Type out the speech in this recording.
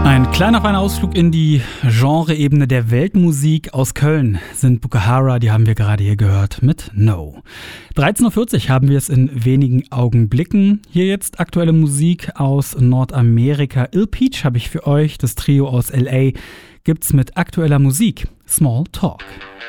Ein kleiner feiner Ausflug in die Genreebene der Weltmusik. Aus Köln sind Bukahara, die haben wir gerade hier gehört mit No. 13.40 Uhr haben wir es in wenigen Augenblicken. Hier jetzt aktuelle Musik aus Nordamerika. Ill Peach habe ich für euch, das Trio aus L.A. gibt's mit aktueller Musik. Small Talk.